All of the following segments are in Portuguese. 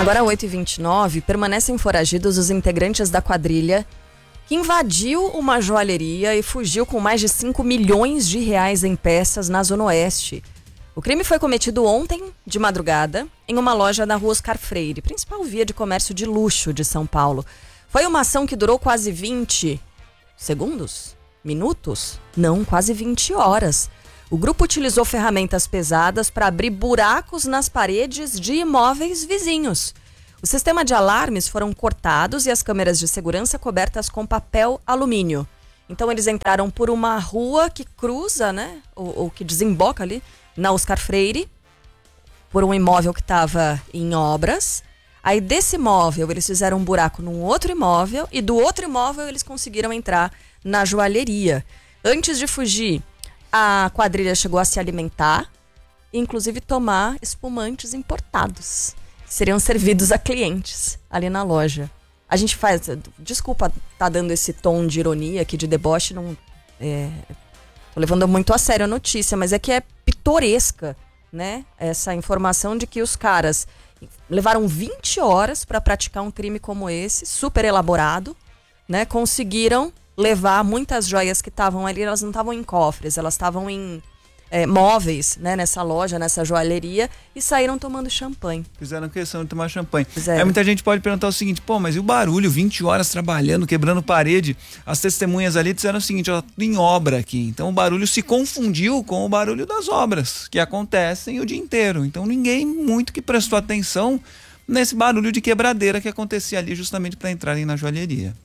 Agora 8h29, permanecem foragidos os integrantes da quadrilha que invadiu uma joalheria e fugiu com mais de 5 milhões de reais em peças na Zona Oeste. O crime foi cometido ontem, de madrugada, em uma loja na Rua Oscar Freire, principal via de comércio de luxo de São Paulo. Foi uma ação que durou quase 20 segundos? Minutos? Não, quase 20 horas. O grupo utilizou ferramentas pesadas para abrir buracos nas paredes de imóveis vizinhos. O sistema de alarmes foram cortados e as câmeras de segurança cobertas com papel alumínio. Então eles entraram por uma rua que cruza, né, ou que desemboca ali na Oscar Freire, por um imóvel que estava em obras. Aí desse imóvel eles fizeram um buraco num outro imóvel e do outro imóvel eles conseguiram entrar na joalheria. Antes de fugir, a quadrilha chegou a se alimentar e inclusive tomar espumantes importados. Seriam servidos a clientes ali na loja. A gente faz... Desculpa tá dando esse tom de ironia aqui, de deboche, não... Tô levando muito a sério a notícia, mas é que é pitoresca, né? Essa informação de que os caras levaram 20 horas para praticar um crime como esse, super elaborado, né? Conseguiram levar muitas joias que estavam ali, elas não estavam em cofres, elas estavam em móveis, né? Nessa loja, nessa joalheria, e saíram tomando champanhe. Fizeram questão de tomar champanhe. Aí muita gente pode perguntar o seguinte, pô, mas e o barulho, 20 horas trabalhando, quebrando parede? As testemunhas ali disseram o seguinte, ó, tudo em obra aqui. Então o barulho se confundiu com o barulho das obras, que acontecem o dia inteiro. Então ninguém muito que prestou atenção nesse barulho de quebradeira que acontecia ali justamente para entrarem na joalheria.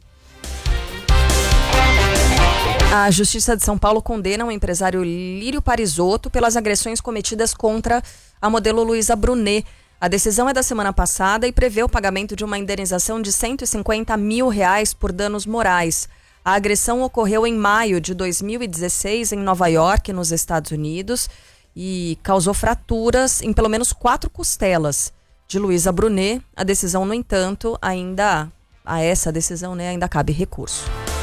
A Justiça de São Paulo condena o empresário Lírio Parisotto pelas agressões cometidas contra a modelo Luísa Brunet. A decisão é da semana passada e prevê o pagamento de uma indenização de R$150 mil por danos morais. A agressão ocorreu em maio de 2016 em Nova York, nos Estados Unidos, e causou fraturas em pelo menos 4 costelas de Luísa Brunet. A decisão, no entanto, ainda cabe recurso.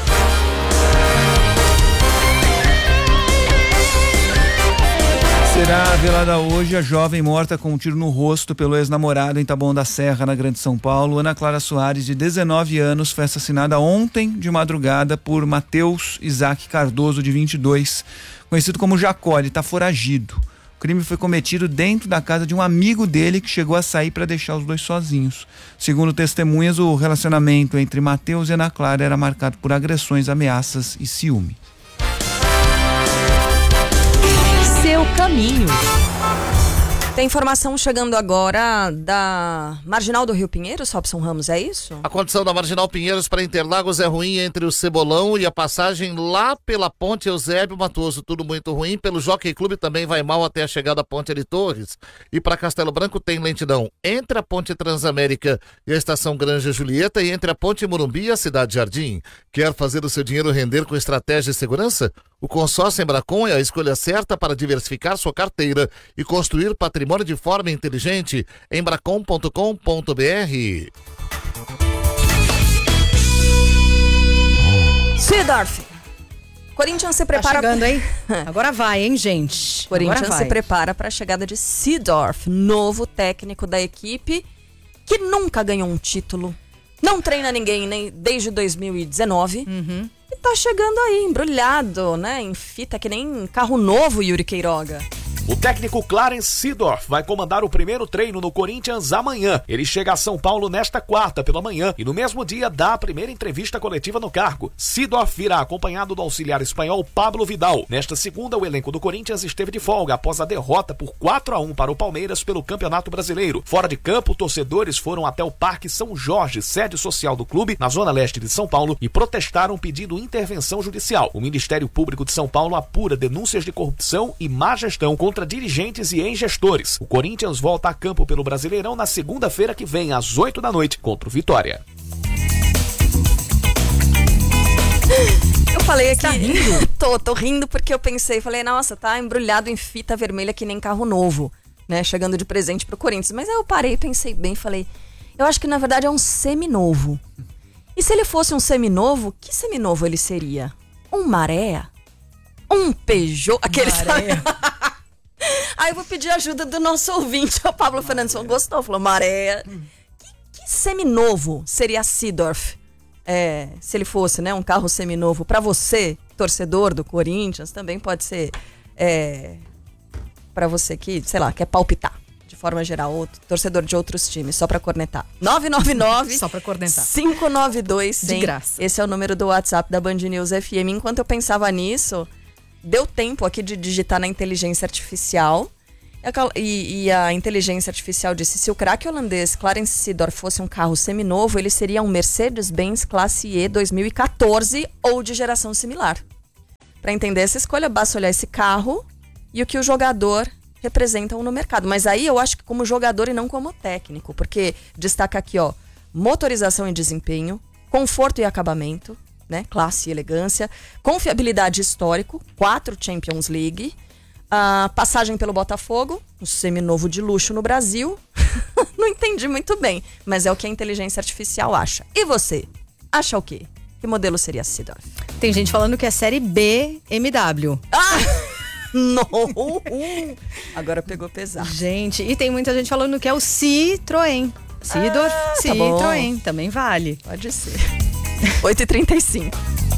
Será velada hoje a jovem morta com um tiro no rosto pelo ex-namorado em Taboão da Serra, na Grande São Paulo. Ana Clara Soares, de 19 anos, foi assassinada ontem de madrugada por Matheus Isaac Cardoso, de 22, conhecido como Jacó. Ele está foragido. O crime foi cometido dentro da casa de um amigo dele que chegou a sair para deixar os dois sozinhos. Segundo testemunhas, o relacionamento entre Matheus e Ana Clara era marcado por agressões, ameaças e ciúme. Seu caminho. Tem informação chegando agora da Marginal do Rio Pinheiros, Robson Ramos, é isso? A condição da Marginal Pinheiros para Interlagos é ruim entre o Cebolão e a passagem lá pela Ponte Eusébio Matoso. Tudo muito ruim. Pelo Jockey Clube também vai mal até a chegada à Ponte de Torres. E para Castelo Branco tem lentidão entre a Ponte Transamérica e a Estação Granja Julieta e entre a Ponte Morumbi e a Cidade Jardim. Quer fazer o seu dinheiro render com estratégia de segurança? O consórcio Embracon é a escolha certa para diversificar sua carteira e construir patrimônio de forma inteligente. Embracon.com.br. Seedorf. Corinthians se prepara. Tá chegando, hein? Agora vai, hein, gente? Corinthians se prepara para a chegada de Seedorf, novo técnico da equipe, que nunca ganhou um título, não treina ninguém nem desde 2019. E tá chegando aí, embrulhado, né? Em fita, que nem carro novo, Yuri Queiroga. O técnico Clarence Seedorf vai comandar o primeiro treino no Corinthians amanhã. Ele chega a São Paulo nesta quarta pela manhã e no mesmo dia dá a primeira entrevista coletiva no cargo. Seedorf virá acompanhado do auxiliar espanhol Pablo Vidal. Nesta segunda, o elenco do Corinthians esteve de folga após a derrota por 4-1 para o Palmeiras pelo Campeonato Brasileiro. Fora de campo, torcedores foram até o Parque São Jorge, sede social do clube, na zona leste de São Paulo, e protestaram pedindo intervenção judicial. O Ministério Público de São Paulo apura denúncias de corrupção e má gestão contra dirigentes e ex-gestores. O Corinthians volta a campo pelo Brasileirão na segunda-feira que vem, às 8 da noite, contra o Vitória. Eu falei aqui... Tá rindo? Tô rindo porque eu falei, nossa, tá embrulhado em fita vermelha que nem carro novo, né? Chegando de presente pro Corinthians. Mas aí eu parei, pensei bem, falei, eu acho que na verdade é um seminovo. E se ele fosse um seminovo, que seminovo ele seria? Um Maré? Um Peugeot? Aquele Maré. Aí eu vou pedir ajuda do nosso ouvinte, o Pablo Fernandes. Gostou? Falou, Maré. seminovo seria a Seedorf? Se ele fosse, né, um carro seminovo para você, torcedor do Corinthians, também pode ser para você que, sei lá, quer palpitar de forma geral, outro torcedor de outros times, só para cornetar. 999 só para cornetar. 592 100. De graça. Esse é o número do WhatsApp da Band News FM. Enquanto eu pensava nisso, deu tempo aqui de digitar na inteligência artificial. E a inteligência artificial disse: se o craque holandês Clarence Seedorf fosse um carro seminovo, ele seria um Mercedes-Benz Classe E 2014 ou de geração similar. Para entender essa escolha, basta olhar esse carro e o que o jogador representam no mercado. Mas aí eu acho que como jogador e não como técnico, porque destaca aqui, ó, motorização e desempenho, conforto e acabamento, né, classe e elegância, confiabilidade e histórico, 4 Champions League, a passagem pelo Botafogo, um seminovo de luxo no Brasil. Não entendi muito bem, mas é o que a inteligência artificial acha. E você? Acha o quê? Que modelo seria a Seedorf? Tem gente falando que é série B MW. Não! Agora pegou pesado. Gente, e tem muita gente falando que é o Citroën. Seedorf, Citroën, também vale. Pode ser. 8h35.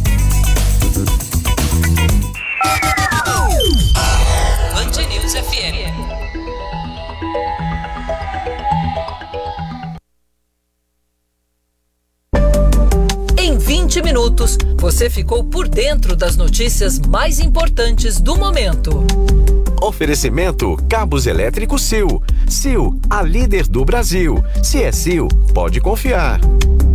Band News FM. Em 20 minutos, você ficou por dentro das notícias mais importantes do momento. Oferecimento Cabos Elétricos Sil. Sil, a líder do Brasil. Se é Sil, pode confiar.